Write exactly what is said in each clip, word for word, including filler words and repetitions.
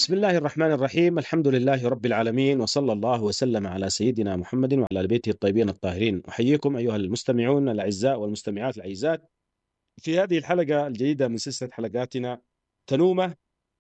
بسم الله الرحمن الرحيم. الحمد لله رب العالمين، وصلى الله وسلم على سيدنا محمد وعلى آل بيته الطيبين الطاهرين. أحييكم أيها المستمعون الأعزاء والمستمعات الأعزاء في هذه الحلقة الجديدة من سلسلة حلقاتنا تنومة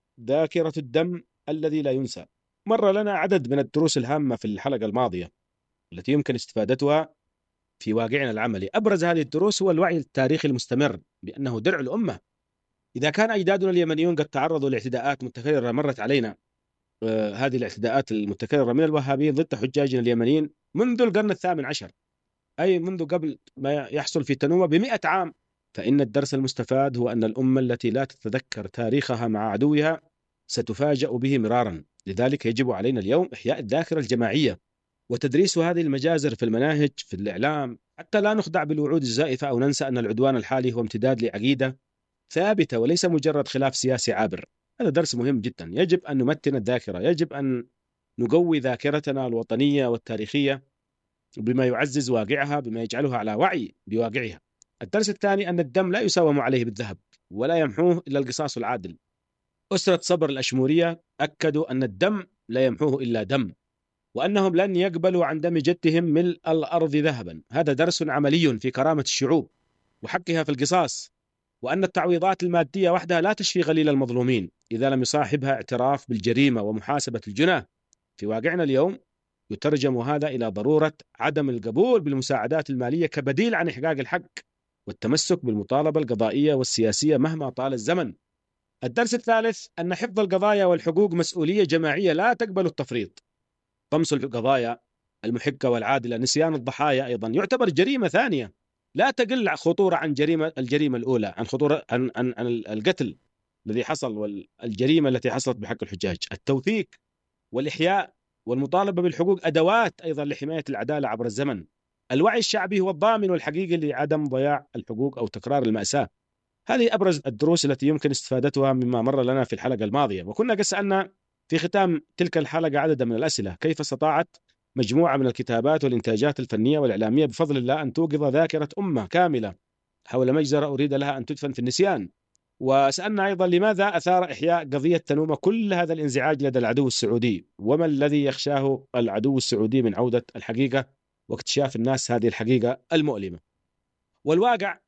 ذاكرة الدم الذي لا ينسى. مر لنا عدد من الدروس الهامة في الحلقة الماضية التي يمكن استفادتها في واقعنا العملي. أبرز هذه الدروس هو الوعي التاريخي المستمر بأنه درع الأمة. إذا كان أجدادنا اليمنيون قد تعرضوا لاعتداءات متكررة مرت علينا، آه، هذه الاعتداءات المتكررة من الوهابيين ضد حجاجنا اليمنيين منذ القرن الثامن عشر، أي منذ قبل ما يحصل في تنومة بمئة عام، فإن الدرس المستفاد هو أن الأمة التي لا تتذكر تاريخها مع عدوها ستفاجأ به مرارا. لذلك يجب علينا اليوم إحياء الذاكرة الجماعية وتدريس هذه المجازر في المناهج في الإعلام، حتى لا نخدع بالوعود الزائفة أو ننسى أن العدوان الحالي هو امتداد لعقيدة ثابتة وليس مجرد خلاف سياسي عابر. هذا درس مهم جدا، يجب أن نمتن الذاكرة، يجب أن نقوي ذاكرتنا الوطنية والتاريخية بما يعزز واقعها، بما يجعلها على وعي بواقعها. الدرس الثاني أن الدم لا يساوم عليه بالذهب ولا يمحوه إلا القصاص العادل. أسرة صبر الأشمورية أكدوا أن الدم لا يمحوه إلا دم، وأنهم لن يقبلوا عن دم جدهم ملء الأرض ذهبا. هذا درس عملي في كرامة الشعوب وحقها في القصاص، وأن التعويضات المادية وحدها لا تشفي غليل المظلومين إذا لم يصاحبها اعتراف بالجريمة ومحاسبة الجناه. في واقعنا اليوم يترجم هذا إلى ضرورة عدم القبول بالمساعدات المالية كبديل عن إحقاق الحق، والتمسك بالمطالبة القضائية والسياسية مهما طال الزمن. الدرس الثالث أن حفظ القضايا والحقوق مسؤولية جماعية لا تقبل التفريط. طمس القضايا المحقة والعادلة، نسيان الضحايا أيضا يعتبر جريمة ثانية لا تقل خطورة عن جريمة الجريمة الأولى، عن خطورة عن, عن, عن القتل الذي حصل والجريمة التي حصلت بحق الحجاج. التوثيق والإحياء والمطالبة بالحقوق أدوات أيضا لحماية العدالة عبر الزمن. الوعي الشعبي هو الضامن والحقيقي لعدم ضياع الحقوق أو تكرار المأساة. هذه أبرز الدروس التي يمكن استفادتها مما مر لنا في الحلقة الماضية. وكنا قد سألنا في ختام تلك الحلقة عددا من الأسئلة: كيف استطاعت مجموعة من الكتابات والإنتاجات الفنية والإعلامية بفضل الله أن توقظ ذاكرة أمة كاملة حول مجزرة أريد لها أن تدفن في النسيان؟ وسألنا أيضا لماذا أثار إحياء قضية تنومة كل هذا الانزعاج لدى العدو السعودي، وما الذي يخشاه العدو السعودي من عودة الحقيقة واكتشاف الناس هذه الحقيقة المؤلمة. والواقع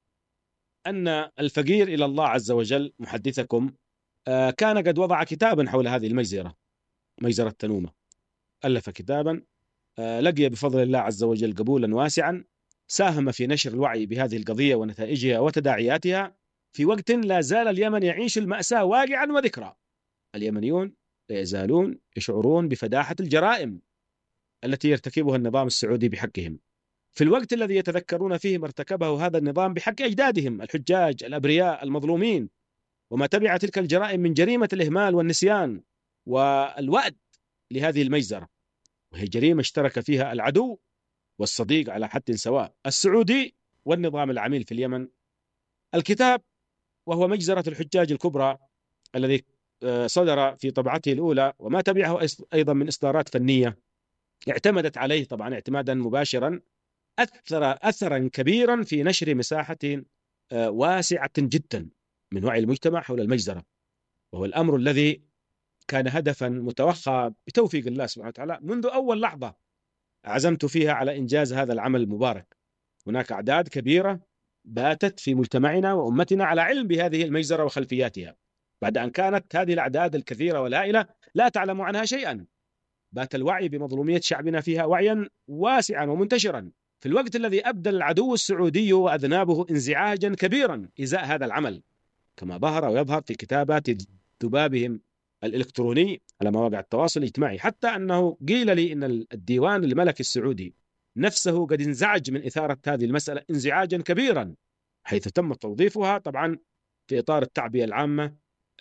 أن الفقير إلى الله عز وجل محدثكم كان قد وضع كتابا حول هذه المجزرة، مجزرة تنومة. ألف كتابا لقي بفضل الله عز وجل قبولا واسعا، ساهم في نشر الوعي بهذه القضية ونتائجها وتداعياتها في وقت لا زال اليمن يعيش المأساة واقعا وذكرى. اليمنيون لا يزالون يشعرون بفداحة الجرائم التي يرتكبها النظام السعودي بحقهم، في الوقت الذي يتذكرون فيه ما ارتكبه هذا النظام بحق أجدادهم الحجاج الأبرياء المظلومين، وما تبع تلك الجرائم من جريمة الإهمال والنسيان والوأد لهذه المجزرة، وهي جريمة اشترك فيها العدو والصديق على حد سواء، السعودي والنظام العميل في اليمن. الكتاب وهو مجزرة الحجاج الكبرى الذي صدر في طبعته الأولى وما تبعه أيضا من إصدارات فنية اعتمدت عليه طبعا اعتمادا مباشرا، أثر أثرا كبيرا في نشر مساحة واسعة جدا من وعي المجتمع حول المجزرة، وهو الأمر الذي كان هدفا متوخى بتوفيق الله سبحانه وتعالى منذ أول لحظة عزمت فيها على إنجاز هذا العمل المبارك. هناك أعداد كبيرة باتت في مجتمعنا وأمتنا على علم بهذه المجزرة وخلفياتها، بعد أن كانت هذه الأعداد الكثيرة والهائلة لا تعلم عنها شيئا. بات الوعي بمظلومية شعبنا فيها وعيا واسعا ومنتشرا في الوقت الذي أبدى العدو السعودي وأذنابه انزعاجا كبيرا إزاء هذا العمل، كما ظهر ويظهر في كتابات ذبابهم الإلكتروني على مواقع التواصل الاجتماعي، حتى أنه قيل لي أن الديوان الملكي السعودي نفسه قد انزعج من إثارة هذه المسألة انزعاجا كبيرا، حيث تم توظيفها طبعا في إطار التعبئة العامة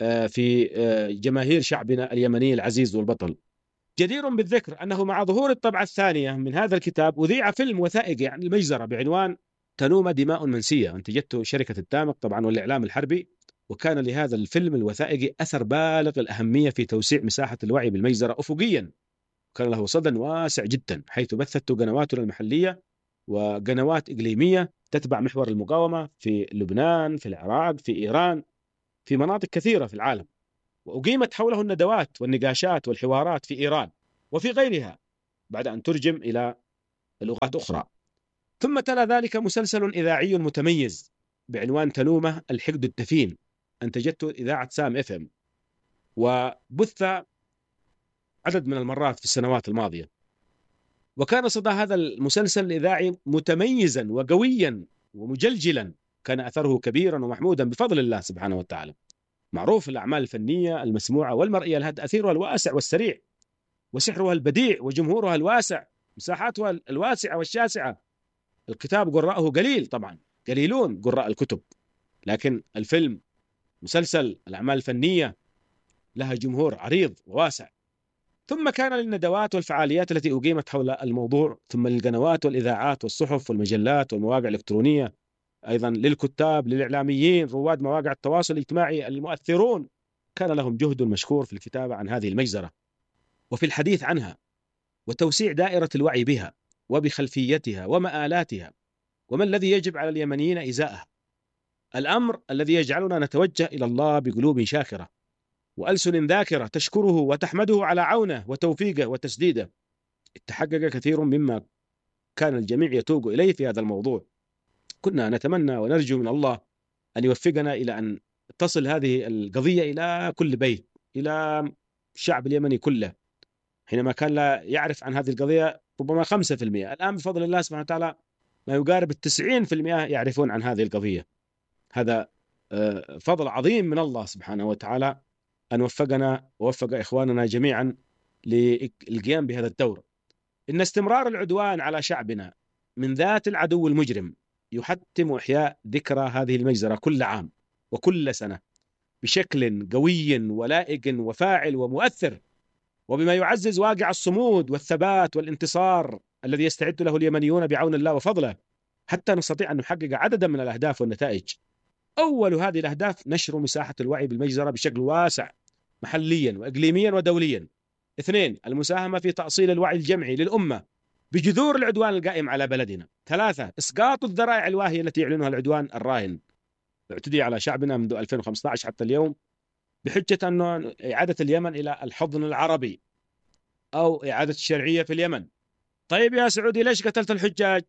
في جماهير شعبنا اليمني العزيز والبطل. جدير بالذكر أنه مع ظهور الطبعة الثانية من هذا الكتاب أذيع فيلم وثائقي عن المجزرة بعنوان تنومة دماء منسية، أنتجته شركة الدامق طبعا والإعلام الحربي، وكان لهذا الفيلم الوثائقي أثر بالغ الأهمية في توسيع مساحة الوعي بالمجزرة أفقيا، كان له صدى واسع جدا، حيث بثته قنواتنا المحلية وقنوات إقليمية تتبع محور المقاومة في لبنان، في العراق، في إيران، في مناطق كثيرة في العالم. وأقيمت حوله الندوات والنقاشات والحوارات في إيران وفي غيرها بعد أن ترجم إلى لغات أخرى. ثم تلا ذلك مسلسل إذاعي متميز بعنوان تنومة الحقد الدفين، أنتجته إذاعة سام اف ام، وبث عدد من المرات في السنوات الماضية. وكان صدى هذا المسلسل الإذاعي متميزا وقويا ومجلجلا، كان أثره كبيرا ومحمودا بفضل الله سبحانه وتعالى. معروف الأعمال الفنية المسموعة والمرئية لها تأثيرها الواسع والسريع، وسحرها البديع، وجمهورها الواسع، مساحاتها الواسعة والشاسعة. الكتاب قراءه قليل طبعا، قليلون قراء الكتب، لكن الفيلم، مسلسل، الأعمال الفنية لها جمهور عريض وواسع. ثم كان للندوات والفعاليات التي أقيمت حول الموضوع، ثم للقنوات والإذاعات والصحف والمجلات والمواقع الإلكترونية، أيضا للكتاب، للإعلاميين، رواد مواقع التواصل الاجتماعي المؤثرون، كان لهم جهد مشكور في الكتابة عن هذه المجزرة وفي الحديث عنها وتوسيع دائرة الوعي بها وبخلفيتها ومآلاتها، وما الذي يجب على اليمنيين إزاءها. الأمر الذي يجعلنا نتوجه إلى الله بقلوب شاكرة وألسن ذاكرة تشكره وتحمده على عونه وتوفيقه وتسديده. اتحقق كثير مما كان الجميع يتوق إليه في هذا الموضوع. كنا نتمنى ونرجو من الله أن يوفقنا إلى أن تصل هذه القضية إلى كل بيت، إلى الشعب اليمني كله، حينما كان لا يعرف عن هذه القضية ربما خمسة في المئة، الآن بفضل الله سبحانه وتعالى ما يقارب التسعين في المئة يعرفون عن هذه القضية. هذا فضل عظيم من الله سبحانه وتعالى أن وفقنا ووفق إخواننا جميعا للقيام بهذا الدور. إن استمرار العدوان على شعبنا من ذات العدو المجرم يحتم إحياء ذكرى هذه المجزرة كل عام وكل سنة بشكل قوي ولائق وفاعل ومؤثر، وبما يعزز واقع الصمود والثبات والانتصار الذي يستعد له اليمنيون بعون الله وفضله، حتى نستطيع أن نحقق عددا من الأهداف والنتائج. أول هذه الأهداف نشر مساحة الوعي بالمجزرة بشكل واسع محليا وإقليميا ودوليا. اثنين، المساهمة في تأصيل الوعي الجمعي للأمة بجذور العدوان القائم على بلدنا. ثلاثة، إسقاط الذرائع الواهية التي يعلنها العدوان الراهن اعتدي على شعبنا منذ ألفين وخمسة عشر حتى اليوم بحجة أنه إعادة اليمن إلى الحضن العربي أو إعادة الشرعية في اليمن. طيب يا سعودي، ليش قتلت الحجاج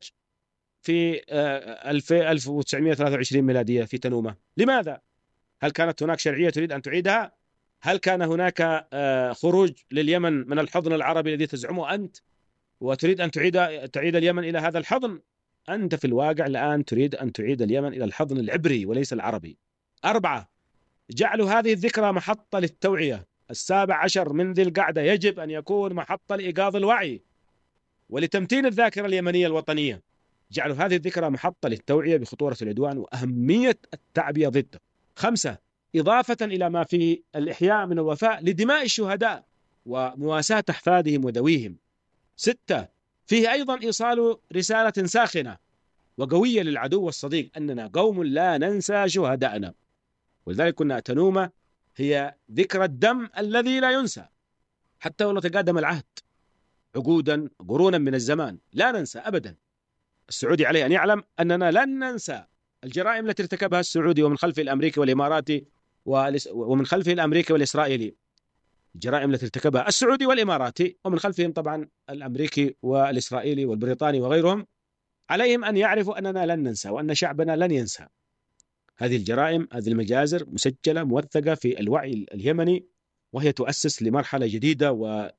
في ألف وتسعمئة وثلاثة وعشرين ميلادية في تنومة؟ لماذا؟ هل كانت هناك شرعية تريد أن تعيدها؟ هل كان هناك خروج لليمن من الحضن العربي الذي تزعمه أنت وتريد أن تعيد تعيد اليمن إلى هذا الحضن؟ أنت في الواقع الآن تريد أن تعيد اليمن إلى الحضن العبري وليس العربي. أربعة، جعل هذه الذكرى محطة للتوعية. السابع عشر من ذي القعدة يجب أن يكون محطة لإيقاظ الوعي ولتمتين الذاكرة اليمنية الوطنية. جعلوا هذه الذكرى محطة للتوعية بخطورة العدوان وأهمية التعبية ضده. خمسة، إضافة إلى ما في الإحياء من الوفاء لدماء الشهداء ومواساة أحفادهم وذويهم. ستة، فيه أيضا إيصال رسالة ساخنة وقوية للعدو والصديق أننا قوم لا ننسى شهداءنا. ولذلك كنا تنومة هي ذكرى الدم الذي لا ينسى، حتى ولو تقادم العهد عقودا قرونا من الزمان لا ننسى أبدا. السعودي عليه أن يعلم أننا لن ننسى الجرائم التي ارتكبها السعودي ومن خلفه الأمريكي والإماراتي ومن خلفه الأمريكي والإسرائيلي. الجرائم التي ارتكبها السعودي والإماراتي ومن خلفهم طبعا الأمريكي والإسرائيلي والبريطاني وغيرهم، عليهم أن يعرفوا أننا لن ننسى وأن شعبنا لن ينسى هذه الجرائم. هذه المجازر مسجلة موثقة في الوعي اليمني، وهي تؤسس لمرحلة جديدة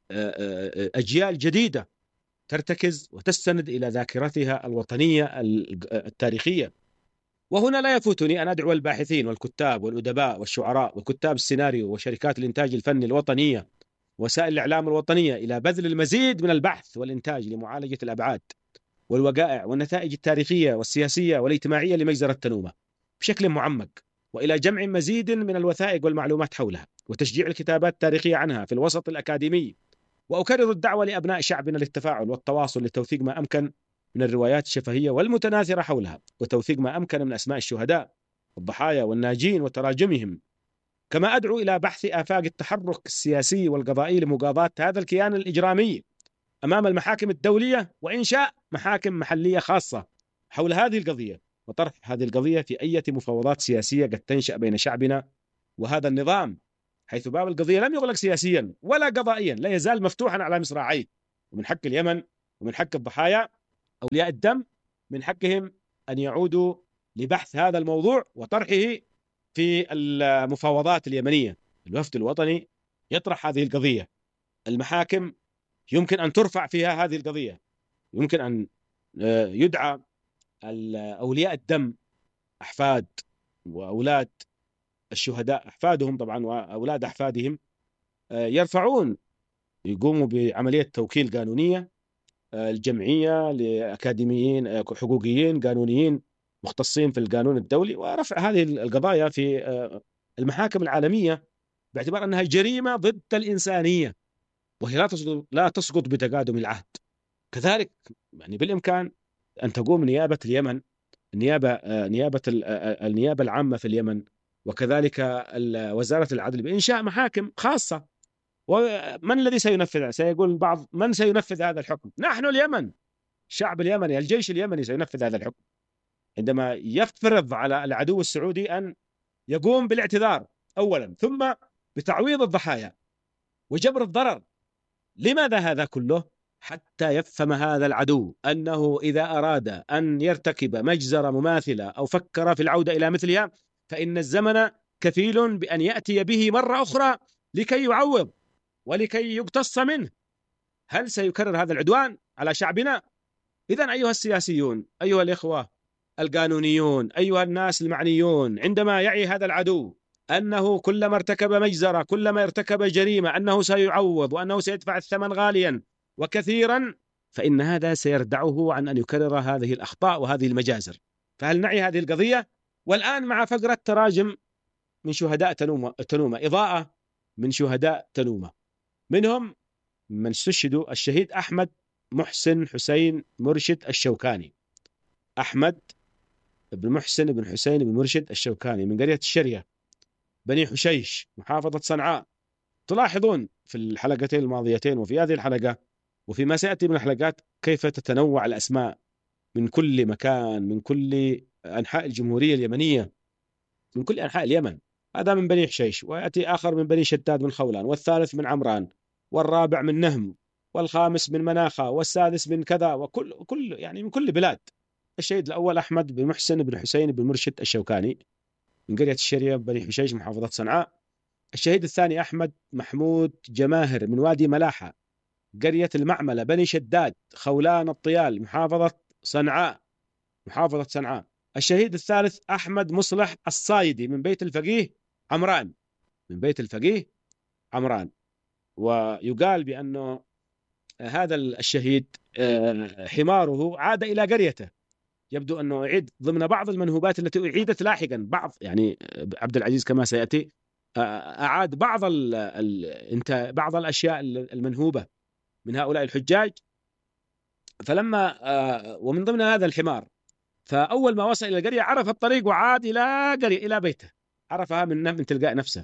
وأجيال جديدة ترتكز وتستند إلى ذاكرتها الوطنية التاريخية. وهنا لا يفوتني أن أدعو الباحثين والكتاب والأدباء والشعراء وكتاب السيناريو وشركات الإنتاج الفني الوطنية وسائل الإعلام الوطنية إلى بذل المزيد من البحث والإنتاج لمعالجة الأبعاد والوقائع والنتائج التاريخية والسياسية والاجتماعية لمجزرة تنومة بشكل معمق، وإلى جمع مزيد من الوثائق والمعلومات حولها وتشجيع الكتابات التاريخية عنها في الوسط الأكاديمي. وأكرر الدعوة لأبناء شعبنا للتفاعل والتواصل لتوثيق ما أمكن من الروايات الشفهية والمتناثرة حولها، وتوثيق ما أمكن من أسماء الشهداء والضحايا والناجين وتراجمهم. كما أدعو إلى بحث آفاق التحرك السياسي والقضائي لمقاضاة هذا الكيان الإجرامي أمام المحاكم الدولية، وإنشاء محاكم محلية خاصة حول هذه القضية، وطرح هذه القضية في أي مفاوضات سياسية قد تنشأ بين شعبنا وهذا النظام، حيث باب القضية لم يغلق سياسيا ولا قضائيا، لا يزال مفتوحا على مصراعيه. ومن حق اليمن ومن حق الضحايا أولياء الدم من حقهم أن يعودوا لبحث هذا الموضوع وطرحه في المفاوضات اليمنية. الوفد الوطني يطرح هذه القضية، المحاكم يمكن أن ترفع فيها هذه القضية، يمكن أن يدعى أولياء الدم، أحفاد وأولاد الشهداء، أحفادهم طبعا وأولاد أحفادهم، يرفعون، يقوموا بعملية توكيل قانونية، الجمعية لأكاديميين حقوقيين قانونيين مختصين في القانون الدولي، ورفع هذه القضايا في المحاكم العالمية باعتبار أنها جريمة ضد الإنسانية، وهي لا تسقط لا تسقط بتقادم العهد. كذلك يعني بالإمكان أن تقوم نيابة اليمن، النيابة نيابة النيابة العامة في اليمن، وكذلك وزارة العدل بإنشاء محاكم خاصة. ومن الذي سينفذها؟ سيقول البعض: من سينفذ هذا الحكم؟ نحن اليمن، الشعب اليمني، الجيش اليمني سينفذ هذا الحكم، عندما يفرض على العدو السعودي أن يقوم بالاعتذار أولا، ثم بتعويض الضحايا وجبر الضرر. لماذا هذا كله؟ حتى يفهم هذا العدو أنه إذا أراد أن يرتكب مجزرة مماثلة أو فكر في العودة إلى مثلها، فإن الزمن كفيل بأن يأتي به مرة أخرى لكي يعوض ولكي يقتص منه. هل سيكرر هذا العدوان على شعبنا؟ إذن أيها السياسيون، أيها الإخوة القانونيون، أيها الناس المعنيون، عندما يعي هذا العدو أنه كلما ارتكب مجزرة، كلما ارتكب جريمة، أنه سيعوض وأنه سيدفع الثمن غاليا وكثيرا، فإن هذا سيردعه عن أن يكرر هذه الأخطاء وهذه المجازر. فهل نعي هذه القضية؟ والآن مع فقرة تراجم من شهداء تنومة, تنومة إضاءة من شهداء تنومة، منهم من استشهدوا الشهيد أحمد محسن حسين مرشد الشوكاني. أحمد بن محسن بن حسين بن مرشد الشوكاني من قرية الشرية بني حشيش محافظة صنعاء. تلاحظون في الحلقتين الماضيتين وفي هذه الحلقة وفيما سيأتي من الحلقات كيف تتنوع الأسماء من كل مكان، من كل أنحاء الجمهورية اليمنية، من كل أنحاء اليمن. هذا من بني حشيش، ويأتي آخر من بني شداد من خولان، والثالث من عمران، والرابع من نهم، والخامس من مناخة، والسادس من كذا، وكل كل يعني من كل بلاد. الشهيد الأول أحمد بن محسن بن حسين بن مرشد الشوكاني من قرية الشرية بني حشيش محافظة صنعاء. الشهيد الثاني أحمد محمود جماهر من وادي ملاحة قرية المعملة بني شداد خولان الطيال محافظة صنعاء محافظة صنعاء. الشهيد الثالث أحمد مصلح الصايدي من بيت الفقيه عمران من بيت الفقيه عمران. ويقال بأنه هذا الشهيد حماره عاد إلى قريته، يبدو أنه يعيد ضمن بعض المنهوبات التي أعيدت لاحقا، بعض يعني عبد العزيز كما سيأتي أعاد بعض ال ال انت بعض الأشياء المنهوبة من هؤلاء الحجاج. فلما ومن ضمن هذا الحمار، فأول ما وصل إلى القرية عرف الطريق وعاد إلى قرية إلى بيته، عرفها من من تلقاء نفسه.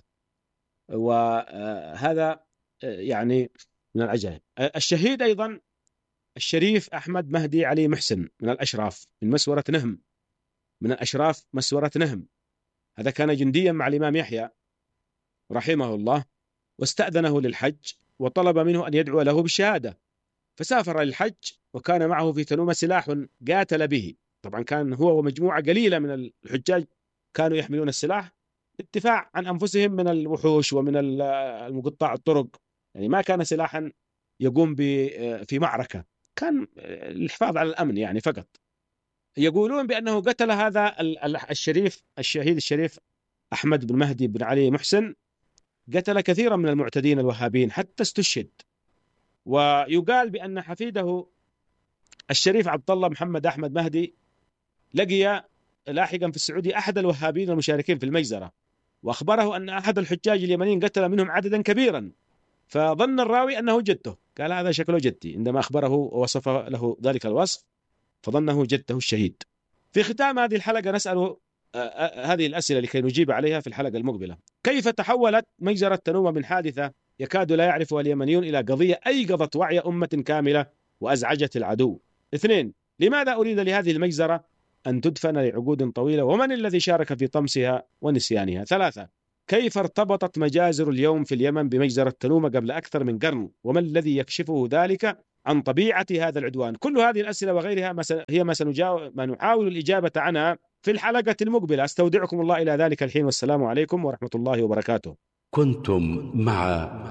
وهذا يعني من العجائب. الشهيد أيضا الشريف أحمد مهدي علي محسن من الأشراف من مسورة نهم من الأشراف مسورة نهم. هذا كان جنديا مع الإمام يحيى رحمه الله، واستأذنه للحج وطلب منه أن يدعو له بالشهادة، فسافر للحج وكان معه في تنومة سلاح قاتل به. طبعا كان هو ومجموعة قليلة من الحجاج كانوا يحملون السلاح للدفاع عن أنفسهم من الوحوش ومن المقطع الطرق، يعني ما كان سلاحا يقوم في معركة، كان الحفاظ على الأمن يعني فقط. يقولون بأنه قتل هذا الشريف الشهيد الشريف أحمد بن مهدي بن علي محسن، قتل كثيرا من المعتدين الوهابيين حتى استشهد. ويقال بأن حفيده الشريف عبد الله محمد أحمد مهدي لقي لاحقا في السعودية أحد الوهابيين المشاركين في المجزرة، وأخبره أن أحد الحجاج اليمنيين قتل منهم عددا كبيرا، فظن الراوي أنه جده، قال هذا شكله جدي، عندما أخبره ووصف له ذلك الوصف فظنه جده الشهيد. في ختام هذه الحلقة نسأل هذه الأسئلة لكي نجيب عليها في الحلقة المقبلة. كيف تحولت مجزرة تنومة من حادثة يكاد لا يعرفها اليمنيون إلى قضية أيقظت وعي أمة كاملة وأزعجت العدو؟ اثنين، لماذا أريد لهذه المجزرة أن تدفن لعقود طويلة، ومن الذي شارك في طمسها ونسيانها؟ ثلاثة، كيف ارتبطت مجازر اليوم في اليمن بمجزرة تنومة قبل أكثر من قرن؟ وما الذي يكشفه ذلك عن طبيعة هذا العدوان؟ كل هذه الأسئلة وغيرها هي ما, سنجاوب ما نحاول الإجابة عنها في الحلقة المقبلة. أستودعكم الله إلى ذلك الحين، والسلام عليكم ورحمة الله وبركاته. كنتم مع